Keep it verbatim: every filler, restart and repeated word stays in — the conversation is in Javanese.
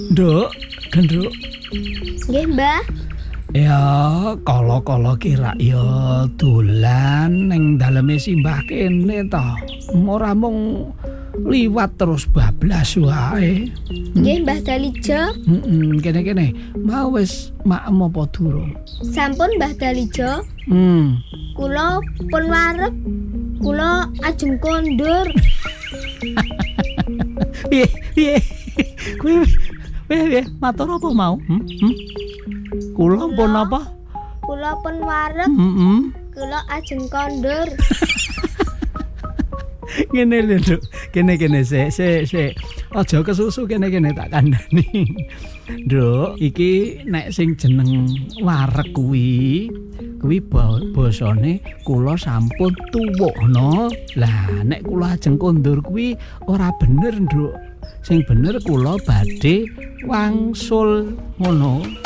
Nduk, Genduk. Nggih, Mbah. Ya, kala-kala kira ya dolan ning daleme simbah kene to. Ora mung liwat terus bablas wae. Nggih, Mbah Dalijo. Heeh, kene-kene. Mau wis maem apa durung? Sampun, Mbah Dalijo. Hmm. Kula pun wareg. Kula ajeng kondur. Piye, piye? Kuwi piye, matur apa mau? Hmm? Hmm? Kula pun apa? Kula pun wareg. Heeh. Kula ajeng kondur. Ngene lho, Nduk. Kene-kene sik, sik, sik. Aja kesusu kene-kene tak kandhani. Nduk, iki nek sing jeneng wareg kuwi, kuwi basane kula sampun tuwuhna. Lah nek kula ajeng kondur kuwi ora bener, Nduk. Sing bener kula badhe wangsul ngono.